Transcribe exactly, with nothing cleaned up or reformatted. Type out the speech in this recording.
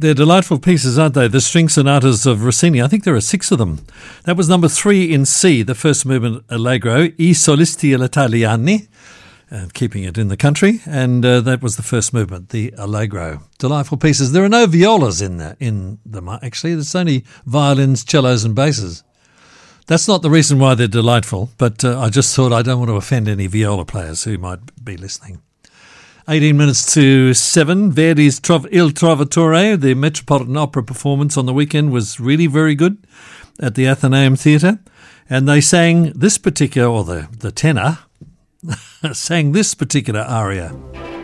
They're delightful pieces, aren't they? The string sonatas of Rossini. I think there are six of them. That was number three in C, the first movement Allegro, I solisti all'italiani, uh, keeping it in the country, and uh, that was the first movement, the Allegro. Delightful pieces. There are no violas in there, in them, actually. There's only violins, cellos and basses. That's not the reason why they're delightful, but uh, I just thought I don't want to offend any viola players who might be listening. eighteen minutes to seven, Verdi's Trov- Il Trovatore, the Metropolitan Opera performance on the weekend was really very good at the Athenaeum Theatre. And they sang this particular, or the, the tenor, sang this particular aria.